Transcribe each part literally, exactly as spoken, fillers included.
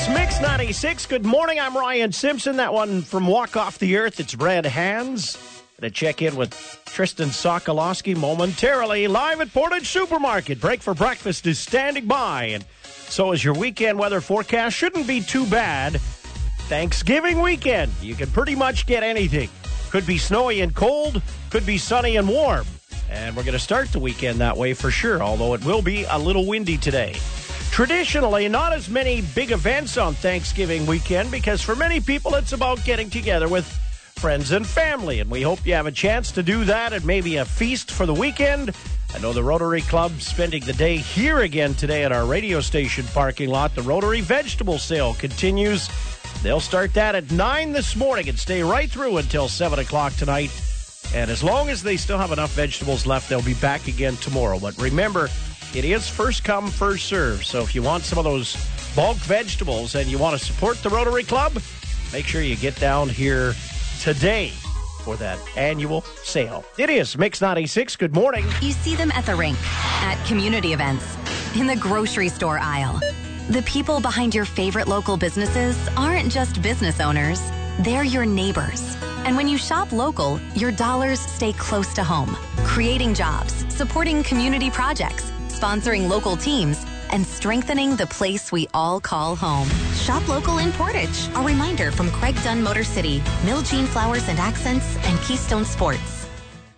is Mix ninety-six. Good morning, I'm Ryan Simpson. That one from Walk Off the Earth, it's Red Hands. Gonna check in with Tristan Sokolowski momentarily, live at Portage Supermarket. Break for breakfast is standing by, and so is your weekend weather forecast. Shouldn't be too bad. Thanksgiving weekend, you can pretty much get anything. Could be snowy and cold, could be sunny and warm. And we're going to start the weekend that way for sure, although it will be a little windy today. Traditionally, not as many big events on Thanksgiving weekend because for many people it's about getting together with friends and family, and we hope you have a chance to do that and maybe a feast for the weekend. I know the Rotary Club spending the day here again today at our radio station parking lot. The Rotary Vegetable Sale continues. They'll start that at nine this morning and stay right through until seven o'clock tonight. And as long as they still have enough vegetables left, they'll be back again tomorrow. But remember, it is first come, first serve. So if you want some of those bulk vegetables and you want to support the Rotary Club, make sure you get down here today for that annual sale. It is Mix ninety-six. Good morning. You see them at the rink, at community events, in the grocery store aisle. The people behind your favorite local businesses aren't just business owners. They're your neighbors. And when you shop local, your dollars stay close to home, creating jobs, supporting community projects, sponsoring local teams, and strengthening the place we all call home. Shop local in Portage. A reminder from Craig Dunn Motor City, Miljean Flowers and Accents, and Keystone Sports.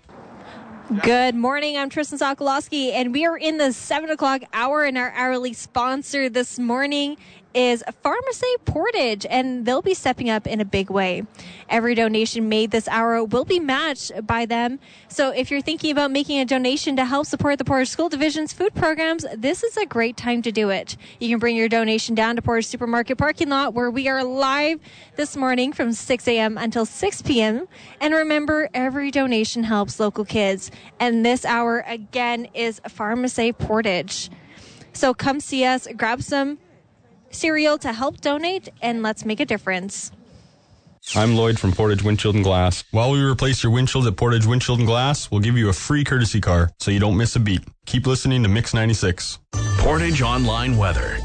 Good morning. I'm Tristan Sokolowski, and we are in the seven o'clock hour, and our hourly sponsor this morning is Pharmacy Portage, and they'll be stepping up in a big way. Every donation made this hour will be matched by them. So if you're thinking about making a donation to help support the Portage School Division's food programs, this is a great time to do it. You can bring your donation down to Portage Supermarket parking lot, where we are live this morning from six a.m. until six p.m. And remember, every donation helps local kids. And this hour, again, is Pharmacy Portage. So come see us, grab some cereal to help donate, and let's make a difference. I'm Lloyd from Portage Windshield and Glass. While we replace your windshields at Portage Windshield and Glass, we'll give you a free courtesy car so you don't miss a beat. Keep listening to Mix ninety-six. Portage Online Weather.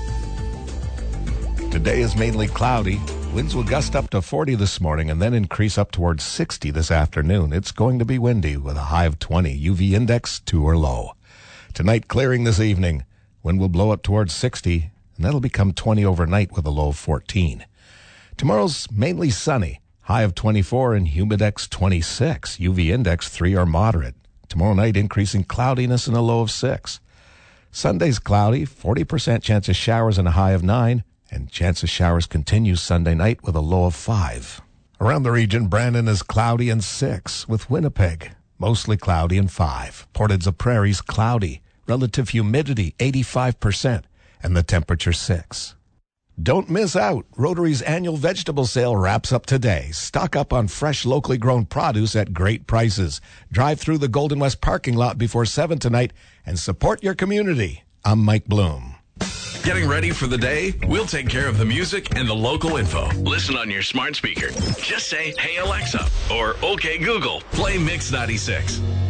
Today is mainly cloudy. Winds will gust up to forty this morning and then increase up towards sixty this afternoon. It's going to be windy with a high of twenty. U V index two or low. Tonight clearing this evening. Wind will blow up towards sixty. And that'll become twenty overnight with a low of fourteen. Tomorrow's mainly sunny, high of twenty-four and humidex twenty-six. U V index three or moderate. Tomorrow night increasing cloudiness and a low of six. Sunday's cloudy, forty percent chance of showers and a high of nine. And chance of showers continues Sunday night with a low of five. Around the region, Brandon is cloudy and six, with Winnipeg mostly cloudy and five. Portage of Prairie's cloudy, relative humidity eighty-five percent. And the temperature six. Don't miss out. Rotary's annual vegetable sale wraps up today. Stock up on fresh, locally grown produce at great prices. Drive through the Golden West parking lot before seven tonight and support your community. I'm Mike Bloom. Getting ready for the day? We'll take care of the music and the local info. Listen on your smart speaker. Just say, "Hey Alexa," or "Okay Google, play Mix ninety-six."